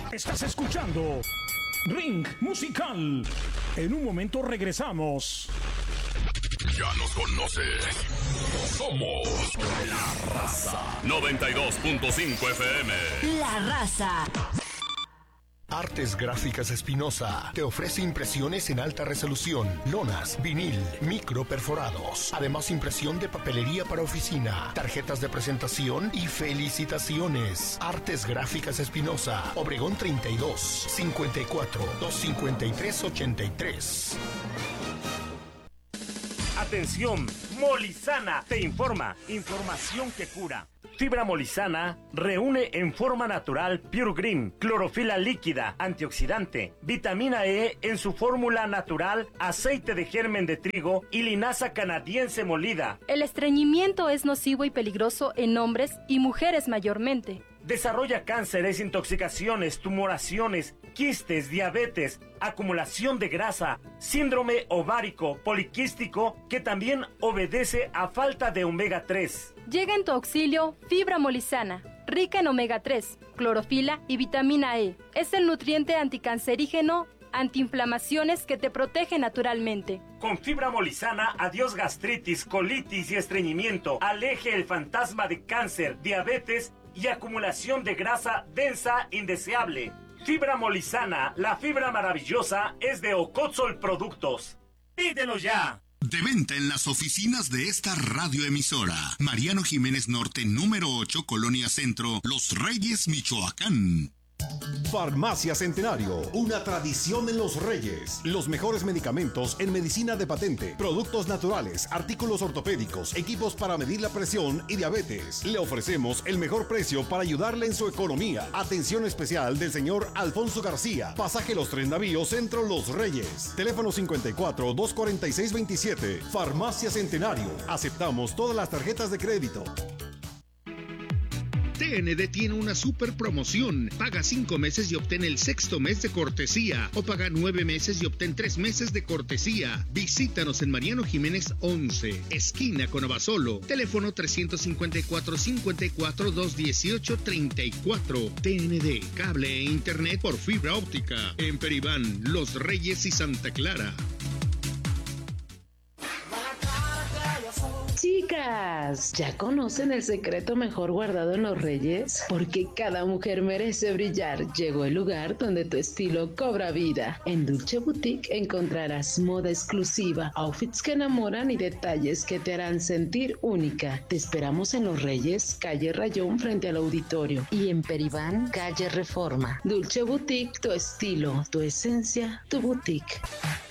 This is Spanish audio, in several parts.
Estás escuchando Ring Musical. En un momento regresamos. Ya nos conoces. Somos La Raza. 92.5 FM. La Raza. Artes Gráficas Espinosa te ofrece impresiones en alta resolución, lonas, vinil, micro perforados. Además, impresión de papelería para oficina, tarjetas de presentación y felicitaciones. Artes Gráficas Espinosa, Obregón 32, 54, 253, 83. Atención, Molizana te informa. Información que cura. Fibra Molizana reúne en forma natural Pure Green, clorofila líquida, antioxidante, vitamina E en su fórmula natural, aceite de germen de trigo y linaza canadiense molida. El estreñimiento es nocivo y peligroso en hombres y mujeres mayormente. Desarrolla cánceres, intoxicaciones, tumoraciones, quistes, diabetes, acumulación de grasa, síndrome ovárico poliquístico que también obedece a falta de omega 3. Llega en tu auxilio Fibra Molizana, rica en omega 3, clorofila y vitamina E. Es el nutriente anticancerígeno, antiinflamaciones que te protege naturalmente. Con Fibra Molizana, adiós gastritis, colitis y estreñimiento. Aleje el fantasma de cáncer, diabetes y acumulación de grasa densa indeseable. Fibra Molizana, la fibra maravillosa, es de Ocotzol Productos. ¡Pídelo ya! De venta en las oficinas de esta radioemisora. Mariano Jiménez Norte, número 8, Colonia Centro, Los Reyes, Michoacán. Farmacia Centenario, una tradición en Los Reyes. Los mejores medicamentos en medicina de patente, productos naturales, artículos ortopédicos, equipos para medir la presión y diabetes. Le ofrecemos el mejor precio para ayudarle en su economía. Atención especial del señor Alfonso García, pasaje Los Tres Navíos, Centro Los Reyes. Teléfono 54-246-27. Farmacia Centenario. Aceptamos todas las tarjetas de crédito. TND tiene una super promoción. Paga 5 meses y obtén el 6º mes de cortesía. O paga 9 meses y obtén 3 meses de cortesía. Visítanos en Mariano Jiménez 11, esquina con Abasolo. Teléfono 354-54-218-34. TND, cable e internet por fibra óptica. En Peribán, Los Reyes y Santa Clara. Chicas, ¿ya conocen el secreto mejor guardado en Los Reyes? Porque cada mujer merece brillar. Llegó el lugar donde tu estilo cobra vida. En Dulce Boutique encontrarás moda exclusiva, outfits que enamoran y detalles que te harán sentir única. Te esperamos en Los Reyes, calle Rayón frente al auditorio. Y en Peribán, calle Reforma. Dulce Boutique, tu estilo, tu esencia, tu boutique.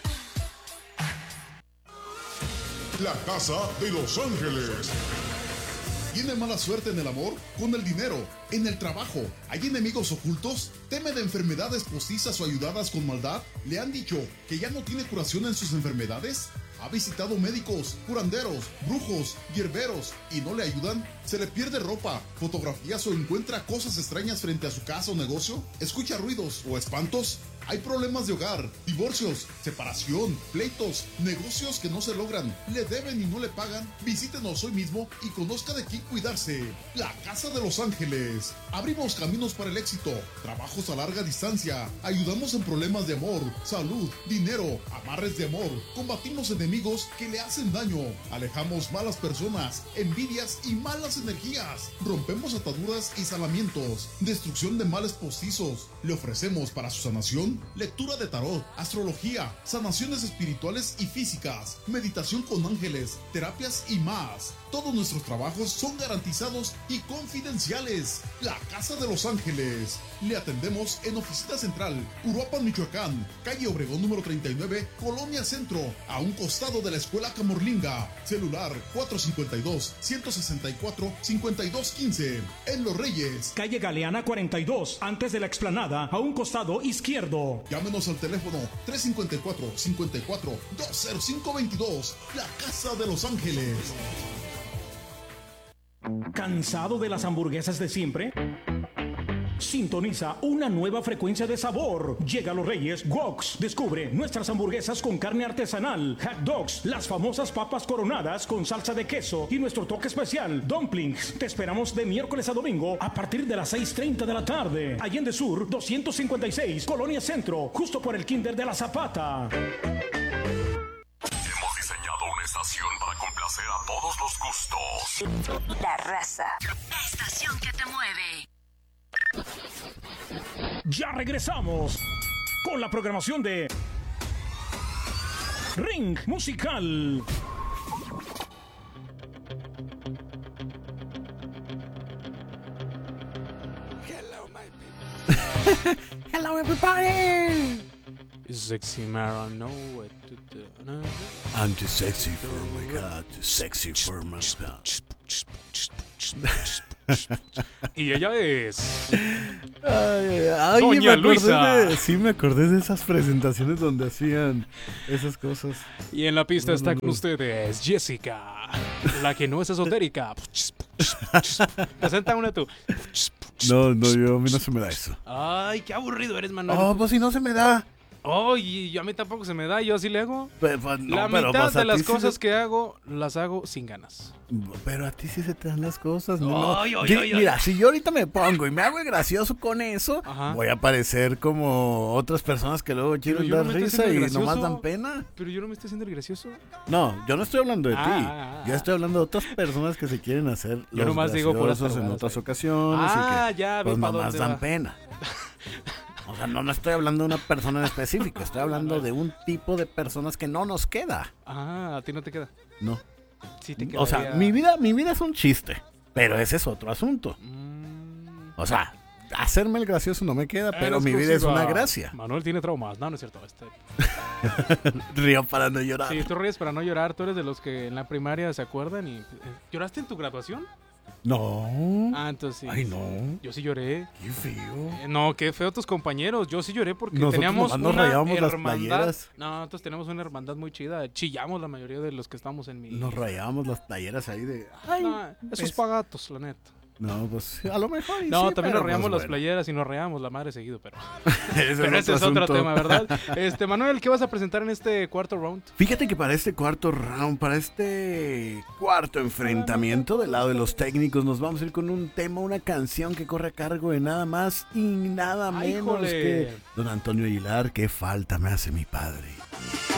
La Casa de Los Ángeles. ¿Tiene mala suerte en el amor? Con el dinero, en el trabajo, ¿hay enemigos ocultos? ¿Teme de enfermedades postizas o ayudadas con maldad? ¿Le han dicho que ya no tiene curación en sus enfermedades? ¿Ha visitado médicos, curanderos, brujos, hierberos y no le ayudan? ¿Se le pierde ropa, fotografías o encuentra cosas extrañas frente a su casa o negocio? ¿Escucha ruidos o espantos? Hay problemas de hogar, divorcios, separación, pleitos, negocios que no se logran, le deben y no le pagan. Visítenos hoy mismo y conozca de quién cuidarse. La Casa de Los Ángeles. Abrimos caminos para el éxito, trabajos a larga distancia, ayudamos en problemas de amor, salud, dinero, amarres de amor, combatimos enemigos que le hacen daño, alejamos malas personas, envidias y malas energías, rompemos ataduras y salamientos, destrucción de males postizos. Le ofrecemos para su sanación lectura de tarot, astrología, sanaciones espirituales y físicas, meditación con ángeles, terapias y más. Todos nuestros trabajos son garantizados y confidenciales. La Casa de Los Ángeles. Le atendemos en Oficina Central, Uruapan, Michoacán, calle Obregón número 39, Colonia Centro, a un costado de la Escuela Camorlinga. Celular 452-164-5215. En Los Reyes. Calle Galeana 42, antes de la explanada, a un costado izquierdo. Llámenos al teléfono 354-54-20522. La Casa de Los Ángeles. ¿Cansado de las hamburguesas de siempre? Sintoniza una nueva frecuencia de sabor. Llega a Los Reyes Woks. Descubre nuestras hamburguesas con carne artesanal, hot dogs, las famosas papas coronadas con salsa de queso y nuestro toque especial, dumplings. Te esperamos de miércoles a domingo a partir de las 6:30 de la tarde. Allende Sur 256, Colonia Centro, justo por el Kinder de la Zapata. Hemos diseñado una estación para complacer a todos los gustos. La Raza. La estación que te mueve. Ya regresamos con la programación de Ring Musical. Hello everybody. Sexy Mara, know what to do. No. I'm too sexy for my God, too sexy for my God. Y ella es Ay, Doña Luisa. Sí, me acordé de esas presentaciones donde hacían esas cosas. Y en la pista está con ustedes Jessica, la que no es esotérica. Presenta una tú. No, yo a mí no se me da eso. Ay, qué aburrido eres, Manuel. Oh, pues si no se me da. Oh, y a mí tampoco se me da, yo así le hago. La mitad de las cosas que hago, las hago sin ganas. Pero a ti sí se te dan las cosas, Mira, si yo ahorita me pongo y me hago gracioso con eso, voy a parecer como otras personas que luego quieren dar risa y nomás dan pena. Pero yo no me estoy haciendo el gracioso. No, yo no estoy hablando de ti. Yo estoy hablando de otras personas que se quieren hacer los nomás digo graciosos en otras ocasiones y que ya, pues nomás dan pena. O sea, no estoy hablando de una persona en específico, estoy hablando de un tipo de personas que no nos queda. ¿A ti no te queda? No. Sí te o sea, mi vida es un chiste, pero ese es otro asunto. O sea, hacerme el gracioso no me queda, pero mi vida es una gracia. Manuel tiene traumas, no es cierto. Río para no llorar. Sí, tú ríes para no llorar, tú eres de los que en la primaria se acuerdan y... ¿Lloraste en tu graduación? No. Entonces sí. Ay, no. Yo sí lloré. Qué feo. No, qué feo tus compañeros. Yo sí lloré porque nosotros teníamos nos una rayábamos las hermandad. playeras. No, nosotros tenemos una hermandad muy chida. Chillamos la mayoría de los que estamos en mi... Nos rayábamos las playeras ahí de... esos pagatos, la neta. No, pues a lo mejor. No, sí, también nos rayamos las playeras y nos rayamos la madre seguido, pero ese es otro tema, ¿verdad? Manuel, ¿qué vas a presentar en este cuarto round? Fíjate que para este cuarto round, para este cuarto enfrentamiento del lado de los técnicos, nos vamos a ir con un tema, una canción que corre a cargo de nada más y nada menos que Don Antonio Aguilar. Qué falta me hace mi padre.